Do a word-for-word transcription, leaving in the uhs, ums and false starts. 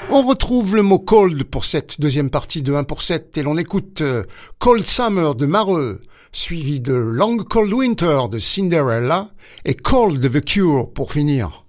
On retrouve le mot cold pour cette deuxième partie de un pour sept et l'on écoute euh, Cold Summer de Mareux, suivi de Long Cold Winter de Cinderella et Cold the Cure pour finir.